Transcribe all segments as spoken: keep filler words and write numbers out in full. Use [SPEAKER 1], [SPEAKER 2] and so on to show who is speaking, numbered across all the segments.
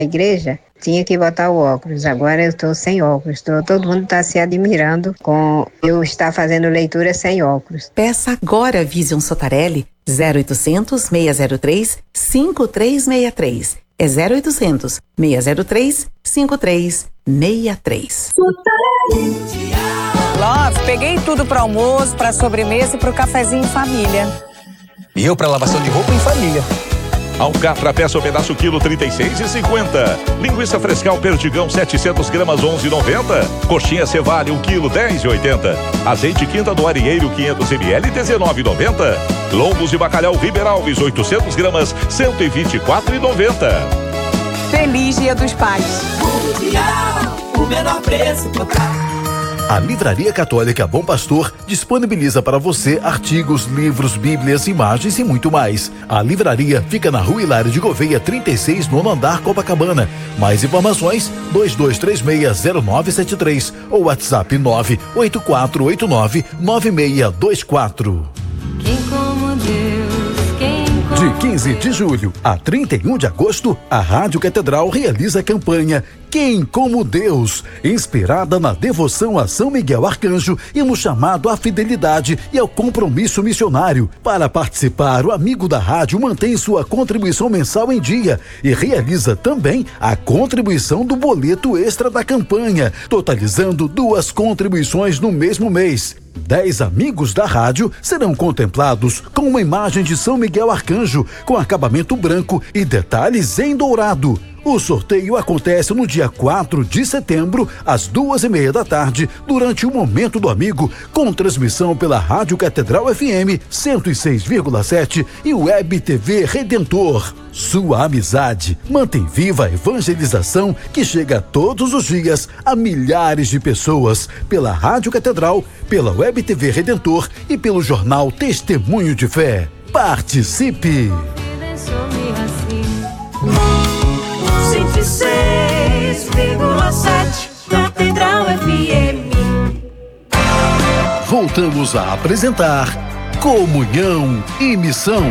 [SPEAKER 1] igreja, tinha que botar o óculos. Agora eu estou sem óculos. Tô, todo mundo está se admirando com eu estar fazendo leitura sem óculos.
[SPEAKER 2] Peça agora a Vision Sotarelli zero oitocentos, seis zero três, cinco três seis três. É zero oitocentos, seis zero três, cinco três seis três.
[SPEAKER 3] Love, peguei tudo para almoço, para sobremesa e para o cafezinho em família.
[SPEAKER 4] E eu para lavação de roupa em família.
[SPEAKER 5] Alcatra peça o pedaço quilo trinta e seis e cinquenta. Linguiça frescal perdigão setecentos gramas onze e noventa. Coxinha Cevalho um quilo dez e oitenta. Azeite Quinta do Arieiro quinhentos mililitros dezenove e noventa. Lombos de bacalhau Riberalves oitocentos gramas cento e vinte e quatro e noventa.
[SPEAKER 3] Feliz Dia dos Pais.
[SPEAKER 6] Mundial, o menor preço total.
[SPEAKER 7] A Livraria Católica Bom Pastor disponibiliza para você artigos, livros, bíblias, imagens e muito mais. A livraria fica na Rua Hilário de Gouveia trinta e seis, nono andar, Copacabana. Mais informações, dois dois três seis zero nove sete três ou WhatsApp nove oito quatro oito nove nove seis dois quatro.
[SPEAKER 8] Quem como Deus, quem como
[SPEAKER 7] De quinze de julho a trinta e um de agosto, a Rádio Catedral realiza a campanha Quem como Deus, inspirada na devoção a São Miguel Arcanjo e no chamado à fidelidade e ao compromisso missionário. Para participar, o amigo da rádio mantém sua contribuição mensal em dia e realiza também a contribuição do boleto extra da campanha, totalizando duas contribuições no mesmo mês. Dez amigos da rádio serão contemplados com uma imagem de São Miguel Arcanjo com acabamento branco e detalhes em dourado. O sorteio acontece no dia quatro de setembro, às duas e meia da tarde, durante o Momento do Amigo, com transmissão pela Rádio Catedral F M cento e seis vírgula sete e Web T V Redentor. Sua amizade mantém viva a evangelização que chega todos os dias a milhares de pessoas pela Rádio Catedral, pela Web T V Redentor e pelo jornal Testemunho de Fé. Participe!
[SPEAKER 6] cento e seis vírgula sete Catedral F M.
[SPEAKER 7] Voltamos a apresentar Comunhão e Missão.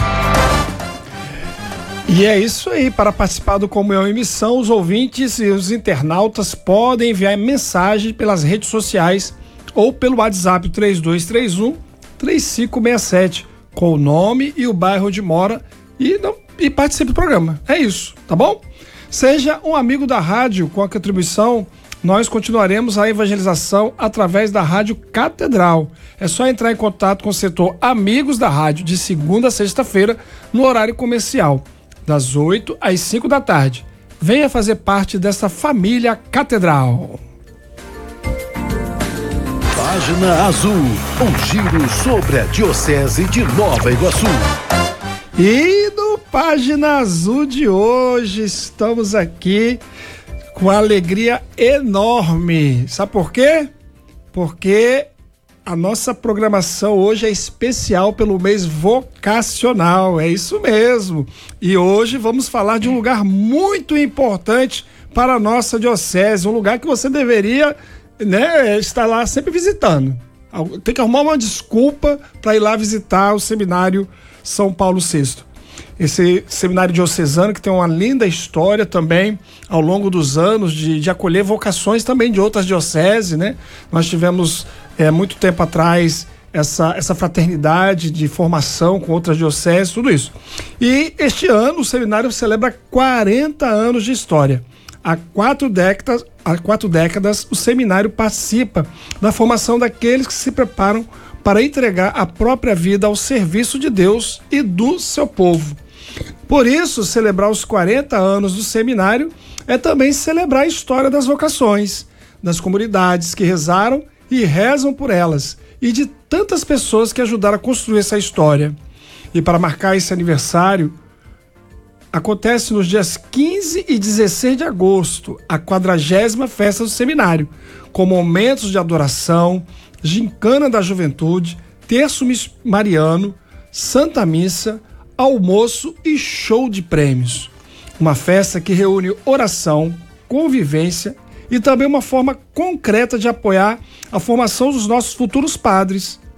[SPEAKER 9] E é isso aí, para participar do Comunhão e Missão, os ouvintes e os internautas podem enviar mensagem pelas redes sociais ou pelo WhatsApp três dois três um, três cinco seis sete, com o nome e o bairro onde mora e, não, e participe do programa. É isso, tá bom? Seja um amigo da rádio com a contribuição, nós continuaremos a evangelização através da Rádio Catedral. É só entrar em contato com o setor Amigos da Rádio de segunda a sexta-feira no horário comercial, das oito às cinco da tarde. Venha fazer parte dessa família Catedral.
[SPEAKER 7] Página Azul, um giro sobre a Diocese de Nova Iguaçu.
[SPEAKER 9] E no Página Azul de hoje, estamos aqui com alegria enorme. Sabe por quê? Porque a nossa programação hoje é especial pelo mês vocacional, é isso mesmo. E hoje vamos falar de um lugar muito importante para a nossa diocese, um lugar que você deveria, né, estar lá sempre visitando. Tem que arrumar uma desculpa para ir lá visitar o seminário São Paulo sexto. Esse seminário diocesano que tem uma linda história também ao longo dos anos de, de acolher vocações também de outras dioceses, né? Nós tivemos é, muito tempo atrás essa, essa fraternidade de formação com outras dioceses, tudo isso. E este ano o seminário celebra quarenta anos de história. Há quatro décadas, há quatro décadas o seminário participa da formação daqueles que se preparam para entregar a própria vida ao serviço de Deus e do seu povo. Por isso, celebrar os quarenta anos do seminário é também celebrar a história das vocações, das comunidades que rezaram e rezam por elas, e de tantas pessoas que ajudaram a construir essa história. E para marcar esse aniversário, acontece nos dias quinze e dezesseis de agosto, a quadragésima festa do seminário, com momentos de adoração, gincana da juventude, terço mariano, santa missa, almoço e show de prêmios. Uma festa que reúne oração, convivência e também uma forma concreta de apoiar a formação dos nossos futuros padres.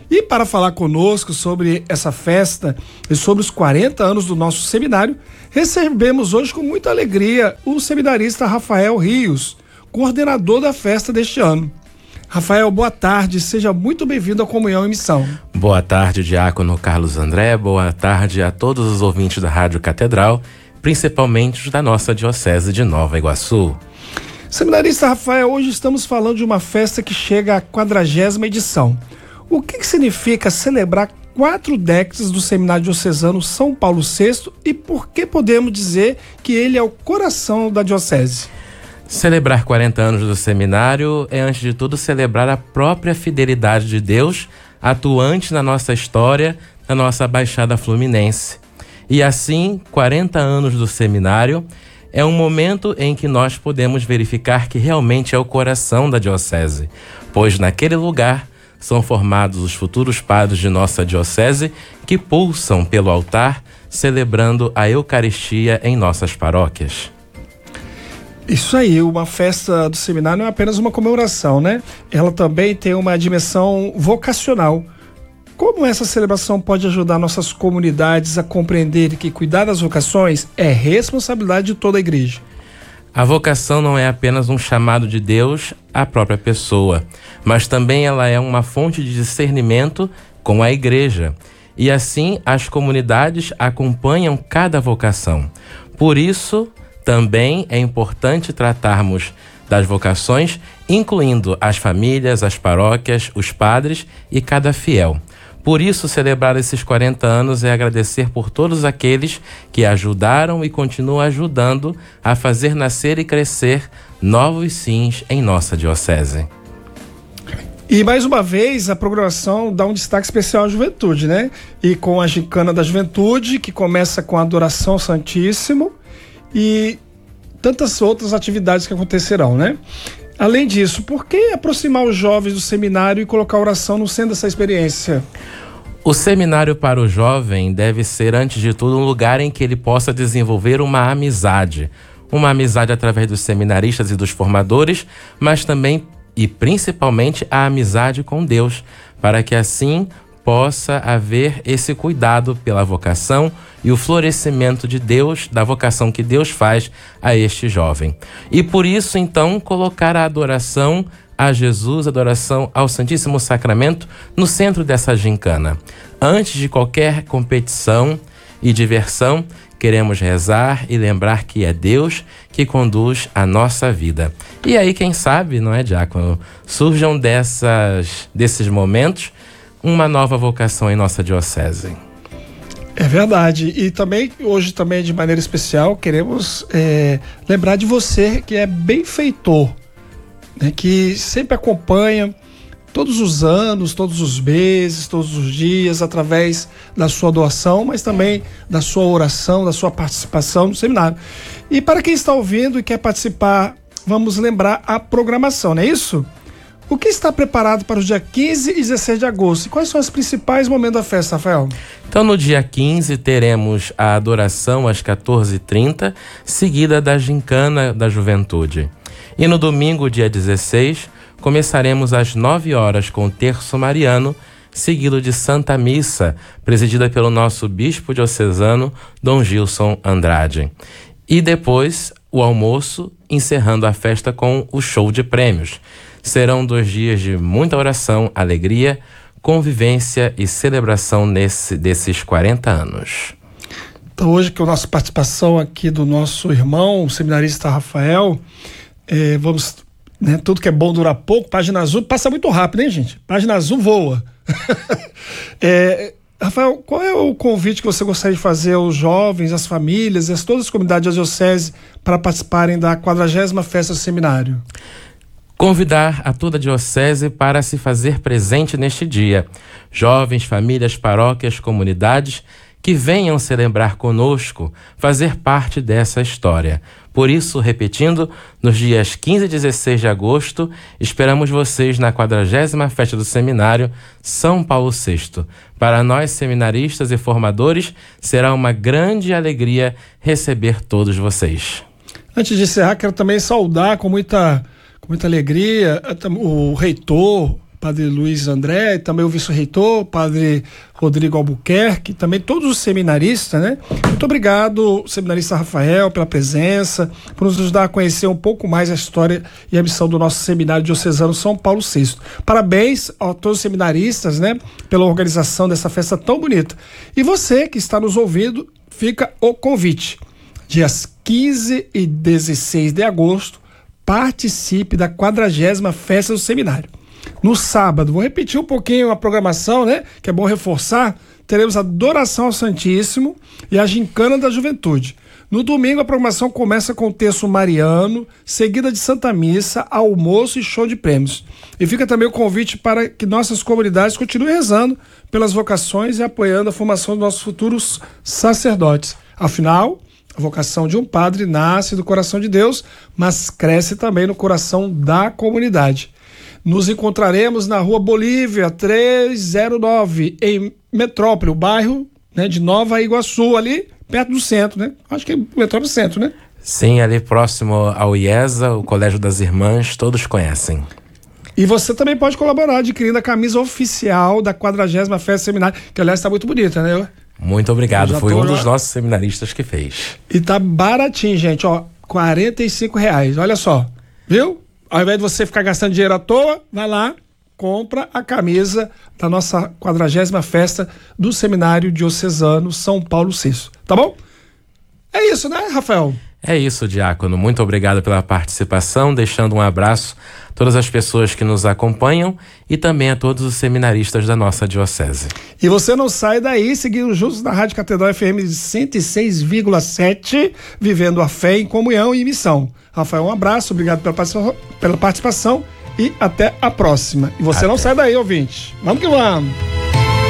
[SPEAKER 9] E para falar conosco sobre essa festa e sobre os quarenta anos do nosso seminário, recebemos hoje com muita alegria o seminarista Rafael Rios, coordenador da festa deste ano. Rafael, boa tarde, seja muito bem-vindo à Comunhão em Missão.
[SPEAKER 10] Boa tarde, diácono Carlos André, boa tarde a todos os ouvintes da Rádio Catedral, principalmente os da nossa Diocese de Nova Iguaçu.
[SPEAKER 9] Seminarista Rafael, hoje estamos falando de uma festa que chega à quadragésima edição. O que, que significa celebrar quatro décadas do Seminário Diocesano São Paulo sexto e por que podemos dizer que ele é o coração da Diocese?
[SPEAKER 10] Celebrar quarenta anos do seminário é, antes de tudo, celebrar a própria fidelidade de Deus atuante na nossa história, na nossa Baixada Fluminense. E assim, quarenta anos do seminário é um momento em que nós podemos verificar que realmente é o coração da Diocese, pois naquele lugar são formados os futuros padres de nossa Diocese que pulsam pelo altar, celebrando a Eucaristia em nossas paróquias.
[SPEAKER 9] Isso aí, uma festa do seminário não é apenas uma comemoração, né? Ela também tem uma dimensão vocacional. Como essa celebração pode ajudar nossas comunidades a compreender que cuidar das vocações é responsabilidade de toda a igreja?
[SPEAKER 10] A vocação não é apenas um chamado de Deus à própria pessoa, mas também ela é uma fonte de discernimento com a igreja. E assim as comunidades acompanham cada vocação. Por isso, também é importante tratarmos das vocações, incluindo as famílias, as paróquias, os padres e cada fiel. Por isso, celebrar esses quarenta anos é agradecer por todos aqueles que ajudaram e continuam ajudando a fazer nascer e crescer novos sims em nossa Diocese.
[SPEAKER 9] E mais uma vez, a programação dá um destaque especial à juventude, né? E com a Gincana da Juventude, que começa com a adoração ao Santíssimo e tantas outras atividades que acontecerão, né? Além disso, por que aproximar os jovens do seminário e colocar a oração no centro dessa experiência?
[SPEAKER 10] O seminário para o jovem deve ser, antes de tudo, um lugar em que ele possa desenvolver uma amizade. Uma amizade através dos seminaristas e dos formadores, mas também e principalmente a amizade com Deus, para que assim possa haver esse cuidado pela vocação e o florescimento de Deus, da vocação que Deus faz a este jovem. E por isso, então, colocar a adoração a Jesus, a adoração ao Santíssimo Sacramento no centro dessa gincana. Antes de qualquer competição e diversão, queremos rezar e lembrar que é Deus que conduz a nossa vida. E aí, quem sabe, não é, diácono, surjam dessas, desses momentos uma nova vocação em nossa Diocese.
[SPEAKER 9] É verdade. E também, hoje também de maneira especial, queremos é, lembrar de você que é benfeitor, né, que sempre acompanha todos os anos, todos os meses, todos os dias, através da sua doação, mas também da sua oração, da sua participação no seminário. E para quem está ouvindo e quer participar, vamos lembrar a programação, não é isso? O que está preparado para os dias quinze e dezesseis de agosto? E quais são os principais momentos da festa, Rafael?
[SPEAKER 10] Então, no dia quinze, teremos a adoração às quatorze e trinta, seguida da gincana da juventude. E no domingo, dia dezesseis, começaremos às nove horas com o terço mariano, seguido de Santa Missa, presidida pelo nosso bispo diocesano, Dom Gilson Andrade. E depois, o almoço, encerrando a festa com o show de prêmios. Serão dois dias de muita oração, alegria, convivência e celebração nesse, desses quarenta anos.
[SPEAKER 9] Então, hoje, que é a nossa participação aqui do nosso irmão, o seminarista Rafael, é, vamos, né, tudo que é bom dura pouco, página azul passa muito rápido, hein, gente? Página azul voa. é, Rafael, qual é o convite que você gostaria de fazer aos jovens, às famílias e a todas as comunidades da Diocese para participarem da quadragésima festa do seminário?
[SPEAKER 10] Convidar a toda a Diocese para se fazer presente neste dia. Jovens, famílias, paróquias, comunidades que venham celebrar conosco, fazer parte dessa história. Por isso, repetindo, nos dias quinze e dezesseis de agosto, esperamos vocês na quadragésima festa do Seminário São Paulo sexto. Para nós, seminaristas e formadores, será uma grande alegria receber todos vocês.
[SPEAKER 9] Antes de encerrar, quero também saudar com muita... com muita alegria o reitor, Padre Luiz André, e também o vice-reitor, Padre Rodrigo Albuquerque, também todos os seminaristas, né? Muito obrigado, seminarista Rafael, pela presença, por nos ajudar a conhecer um pouco mais a história e a missão do nosso seminário diocesano São Paulo sexto. Parabéns a todos os seminaristas, né? Pela organização dessa festa tão bonita. E você que está nos ouvindo, fica o convite. Dias quinze e dezesseis de agosto, participe da quadragésima festa do seminário. No sábado, vou repetir um pouquinho a programação, né? Que é bom reforçar. Teremos a adoração ao Santíssimo e a gincana da juventude. No domingo, a programação começa com o terço mariano, seguida de Santa Missa, almoço e show de prêmios. E fica também o convite para que nossas comunidades continuem rezando pelas vocações e apoiando a formação dos nossos futuros sacerdotes. Afinal, a vocação de um padre nasce do coração de Deus, mas cresce também no coração da comunidade. Nos encontraremos na Rua Bolívia, trezentos e nove, em Metrópole, o bairro, né, de Nova Iguaçu, ali perto do centro, né? Acho que é Metrópole Centro, né?
[SPEAKER 10] Sim, ali próximo ao IESA, o Colégio das Irmãs, todos conhecem.
[SPEAKER 9] E você também pode colaborar adquirindo a camisa oficial da quadragésima Festa Seminário, que aliás está muito bonita, né?
[SPEAKER 10] Muito obrigado, foi um
[SPEAKER 9] lá.
[SPEAKER 10] dos nossos seminaristas que fez.
[SPEAKER 9] E tá baratinho, gente, ó, quarenta e cinco reais, olha só, viu? Ao invés de você ficar gastando dinheiro à toa, vai lá, compra a camisa da nossa quadragésima festa do Seminário Diocesano São Paulo sexto, tá bom? É isso, né, Rafael?
[SPEAKER 10] É isso, Diácono. Muito obrigado pela participação, deixando um abraço a todas as pessoas que nos acompanham e também a todos os seminaristas da nossa diocese.
[SPEAKER 9] E você não sai daí, seguindo juntos na Rádio Catedral F M de cento e seis vírgula sete, vivendo a fé em comunhão e missão. Rafael, um abraço, obrigado pela participação, pela participação e até a próxima. E você até. Não sai daí, ouvinte. Vamos que vamos!